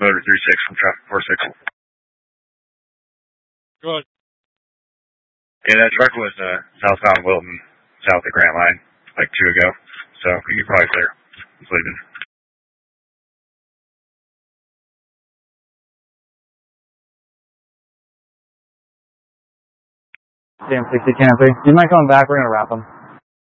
Motor 36 from traffic 46. Good. Yeah, that truck was southbound Wilton, south of Grant Line, like 2 ago. So you can probably clear. It's leaving. Damn 60 Campy. You mind coming back? We're gonna wrap them.